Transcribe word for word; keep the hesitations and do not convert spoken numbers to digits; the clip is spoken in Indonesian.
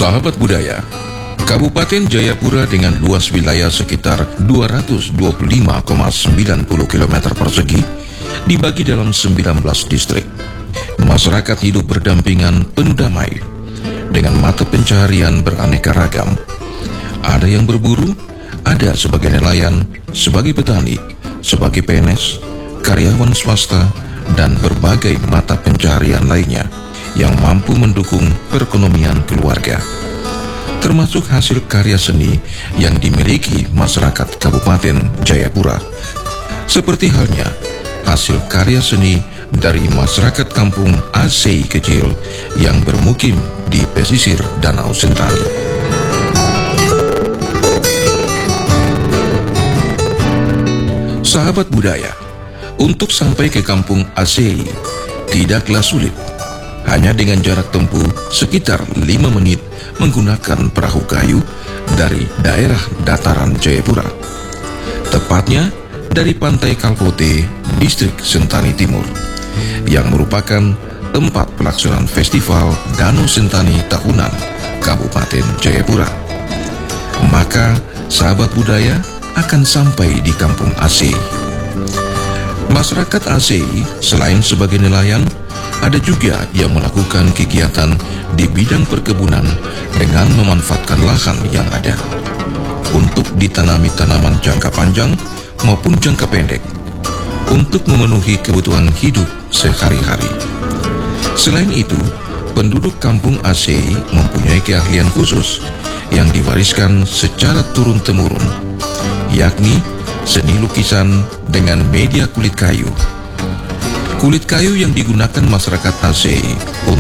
Sahabat budaya, Kabupaten Jayapura dengan luas wilayah sekitar dua ratus dua puluh lima koma sembilan puluh kilometer persegi dibagi dalam sembilan belas distrik. Masyarakat hidup berdampingan penuh damai dengan mata pencaharian beraneka ragam. Ada yang berburu, ada sebagai nelayan, sebagai petani, sebagai P N S, karyawan swasta, dan berbagai mata pencaharian lainnya yang mampu mendukung perekonomian keluarga, termasuk hasil karya seni yang dimiliki masyarakat Kabupaten Jayapura. Seperti halnya hasil karya seni dari masyarakat kampung Asei kecil yang bermukim di pesisir Danau Sentani. Sahabat budaya, untuk sampai ke kampung Asei tidaklah sulit. Hanya dengan jarak tempuh sekitar lima menit menggunakan perahu kayu dari daerah dataran Jayapura. Tepatnya dari Pantai Kalkote, Distrik Sentani Timur, yang merupakan tempat pelaksanaan Festival Danau Sentani Tahunan Kabupaten Jayapura. Maka sahabat budaya akan sampai di kampung Asei. Masyarakat Asei selain sebagai nelayan, ada juga yang melakukan kegiatan di bidang perkebunan dengan memanfaatkan lahan yang ada untuk ditanami tanaman jangka panjang maupun jangka pendek untuk memenuhi kebutuhan hidup sehari-hari. Selain itu, penduduk kampung Asei mempunyai keahlian khusus yang diwariskan secara turun-temurun, yakni seni lukisan dengan media kulit kayu. Kulit kayu yang digunakan masyarakat Asei